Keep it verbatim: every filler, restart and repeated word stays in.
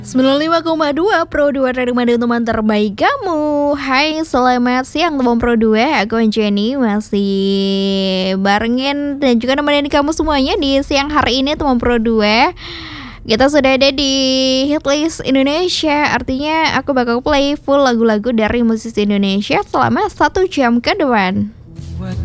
sembilan puluh lima koma dua Pro dua Radio Madu, teman terbaik kamu. Hai, selamat siang teman Pro dua. Aku Jenny masih barengin dan juga nemenin kamu semuanya di siang hari ini teman Pro dua. Kita sudah ada di Hitlist Indonesia. Artinya aku bakal play full lagu-lagu dari musisi Indonesia selama satu jam ke depan.